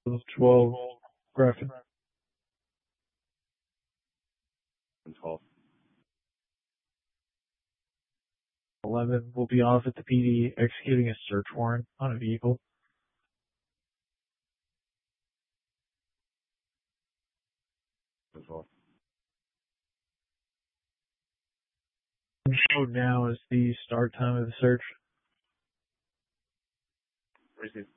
12 Griffin. 12. 11 will be off at the PD executing a search warrant on a vehicle. 12. Now is the start time of the search. Receive.